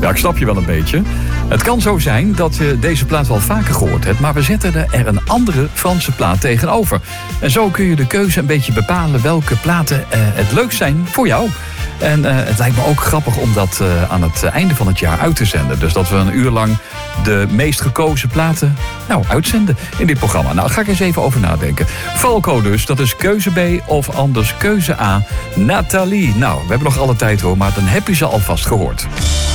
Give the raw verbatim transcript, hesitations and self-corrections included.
Ja, ik snap je wel een beetje. Het kan zo zijn dat je deze plaat wel vaker gehoord hebt, maar we zetten er een andere Franse plaat tegenover. En zo kun je de keuze een beetje bepalen welke platen uh, het leukst zijn voor jou. En uh, het lijkt me ook grappig om dat uh, aan het einde van het jaar uit te zenden. Dus dat we een uur lang de meest gekozen platen nou, uitzenden in dit programma. Nou, daar ga ik eens even over nadenken. Falco dus, dat is keuze B of anders keuze A. Nathalie. Nou, we hebben nog alle tijd hoor, maar dan heb je ze alvast gehoord.